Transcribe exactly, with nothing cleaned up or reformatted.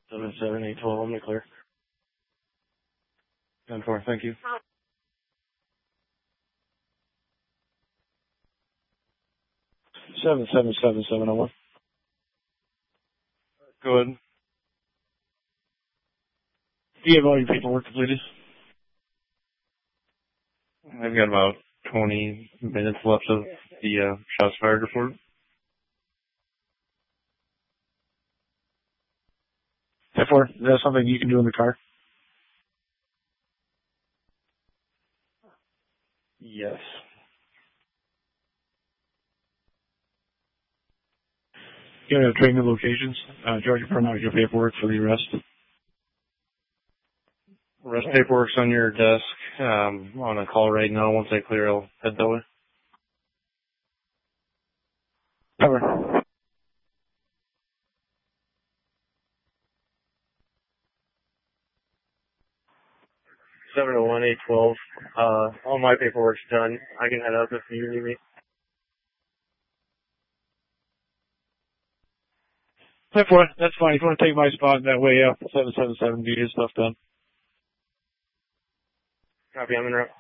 seven seven eight twelve, I'm clear. ten four, thank you. seven seven seven seven oh one. Go ahead. Do you have all your paperwork completed? I've got about twenty minutes left of the uh, shots fired report. ten four, is that something you can do in the car? Yes. You have training locations. Uh, Georgia, print out your paperwork for the arrest. Arrest paperwork's on your desk. Um, on a call right now. Once I clear, I'll head that way. Cover. seven oh one eight twelve. Uh, all my paperwork's done. I can head up if you need me. ten four, that's fine. If you want to take my spot that way, yeah. seven seven seven, do your stuff done. Copy, I'm in route.